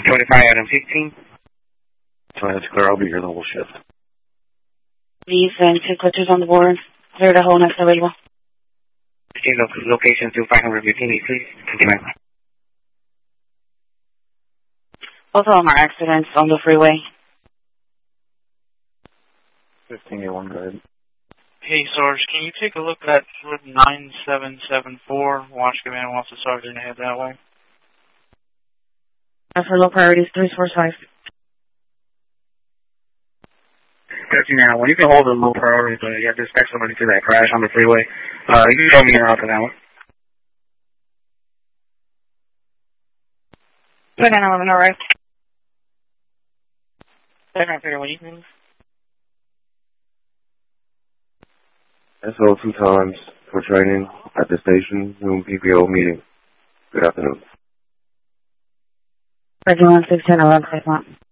25, Adam 15. That's clear. I'll be here the whole shift. These and 2 clutches on the board. Clear the whole next available. Change location to 515, please. Continue. Both of them are accidents on the freeway. 15A1, go ahead. Hey, Sarge, can you take a look at route 9774? Washington wants a sergeant to head that way. For low priorities, 345. 13 now. When you can hold a low priority, but you have to expect somebody to that crash on the freeway. You can show me your route for that one. 2911, alright. Second figure, when you can move. SO 2 times for training at the station, noon PPO meeting. Good afternoon. 31, 610, 11, 5